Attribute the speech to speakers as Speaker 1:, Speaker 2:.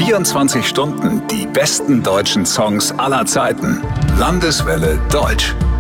Speaker 1: 24 Stunden die besten deutschen Songs aller Zeiten. Landeswelle Deutsch.